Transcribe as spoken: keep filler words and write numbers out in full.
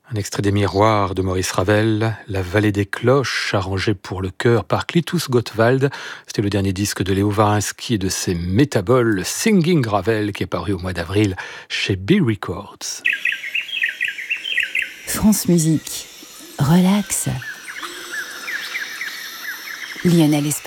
Un extrait des Miroirs de Maurice Ravel, La vallée des cloches, arrangé pour le chœur par Klitus Gottwald. C'était le dernier disque de Léo Wawrinski et de ses Métaboles, Singing Ravel, qui est paru au mois d'avril chez B Records. France Musique, relax. Lionel Espargaro.